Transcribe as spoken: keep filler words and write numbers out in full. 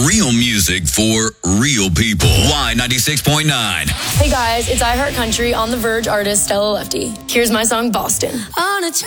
Real music for real people. Y ninety-six point nine. Hey guys, it's I Heart Country on the Verge artist Stella Lefty. Here's my song Boston. On a